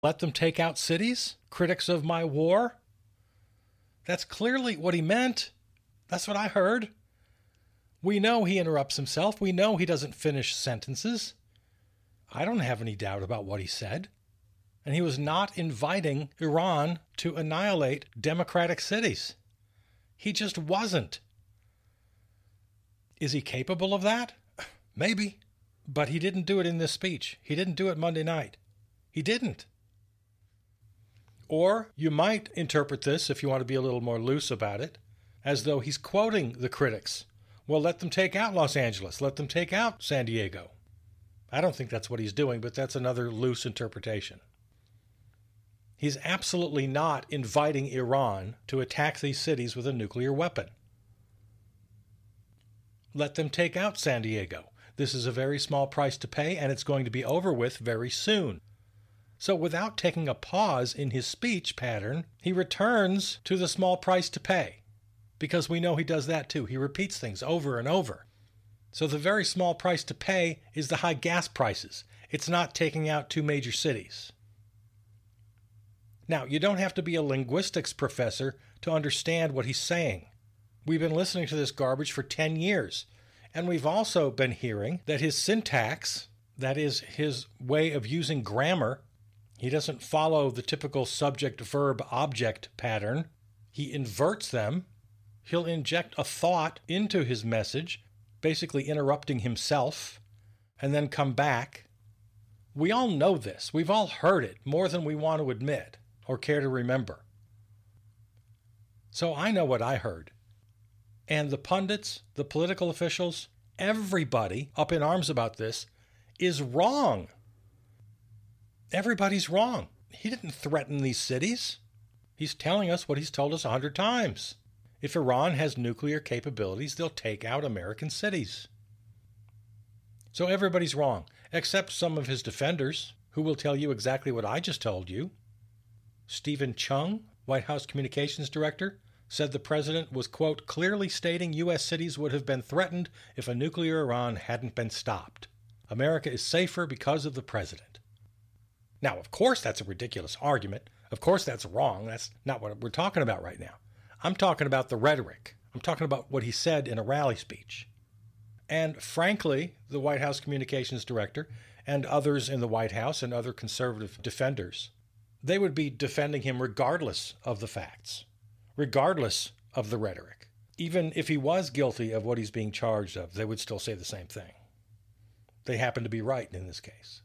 Let them take out cities? Critics of my war? That's clearly what he meant. That's what I heard. We know he interrupts himself. We know he doesn't finish sentences. I don't have any doubt about what he said. And he was not inviting Iran to annihilate democratic cities. He just wasn't. Is he capable of that? Maybe. But he didn't do it in this speech. He didn't do it Monday night. He didn't. Or you might interpret this, if you want to be a little more loose about it, as though he's quoting the critics. Well, let them take out Los Angeles. Let them take out San Diego. I don't think that's what he's doing, but that's another loose interpretation. He's absolutely not inviting Iran to attack these cities with a nuclear weapon. Let them take out San Diego. This is a very small price to pay, and it's going to be over with very soon. So without taking a pause in his speech pattern, he returns to the small price to pay. Because we know he does that too. He repeats things over and over. So the very small price to pay is the high gas prices. It's not taking out two major cities. Now, you don't have to be a linguistics professor to understand what he's saying. We've been listening to this garbage for 10 years, and we've also been hearing that his syntax, that is his way of using grammar, he doesn't follow the typical subject-verb-object pattern. He inverts them. He'll inject a thought into his message, basically interrupting himself, and then come back. We all know this. We've all heard it more than we want to admit or care to remember. So I know what I heard. And the pundits, the political officials, everybody up in arms about this is wrong. Everybody's wrong. He didn't threaten these cities. He's telling us what he's told us 100 times. If Iran has nuclear capabilities, they'll take out American cities. So everybody's wrong, except some of his defenders, who will tell you exactly what I just told you. Stephen Chung, White House Communications Director, said the president was, quote, clearly stating U.S. cities would have been threatened if a nuclear Iran hadn't been stopped. America is safer because of the president. Now, of course, that's a ridiculous argument. Of course, that's wrong. That's not what we're talking about right now. I'm talking about the rhetoric. I'm talking about what he said in a rally speech. And frankly, the White House Communications Director and others in the White House and other conservative defenders, they would be defending him regardless of the facts, regardless of the rhetoric. Even if he was guilty of what he's being charged of, they would still say the same thing. They happen to be right in this case.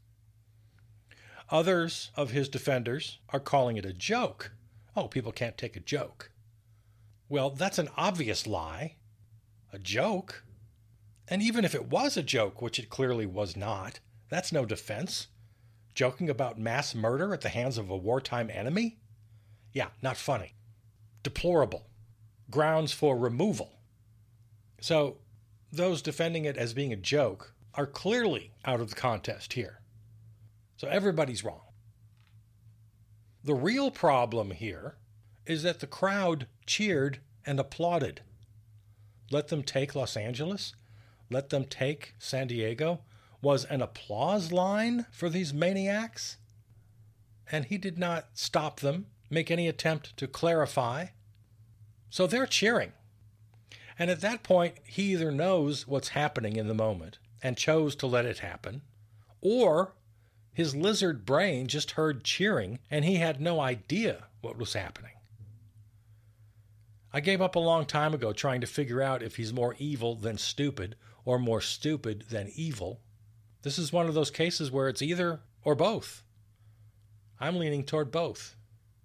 Others of his defenders are calling it a joke. Oh, people can't take a joke. Well, that's an obvious lie. A joke? And even if it was a joke, which it clearly was not, that's no defense. Joking about mass murder at the hands of a wartime enemy? Yeah, not funny. Deplorable. Grounds for removal. So, those defending it as being a joke are clearly out of the contest here. So everybody's wrong. The real problem here is that the crowd cheered and applauded. Let them take Los Angeles, let them take San Diego, was an applause line for these maniacs. And he did not stop them, make any attempt to clarify. So they're cheering. And at that point, he either knows what's happening in the moment and chose to let it happen, or his lizard brain just heard cheering and he had no idea what was happening. I gave up a long time ago trying to figure out if he's more evil than stupid or more stupid than evil. This is one of those cases where it's either or both. I'm leaning toward both.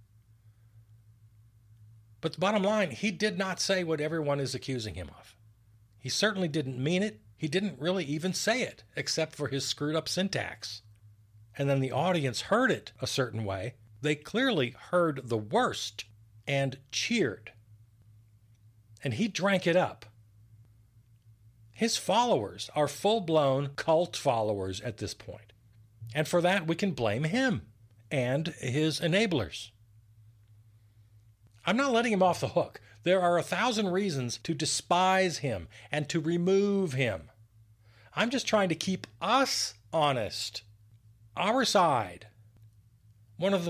But the bottom line, he did not say what everyone is accusing him of. He certainly didn't mean it. He didn't really even say it, except for his screwed up syntax. And then the audience heard it a certain way. They clearly heard the worst and cheered. And he drank it up. His followers are full-blown cult followers at this point. And for that, we can blame him and his enablers. I'm not letting him off the hook. There are 1,000 reasons to despise him and to remove him. I'm just trying to keep us honest. Our side. One of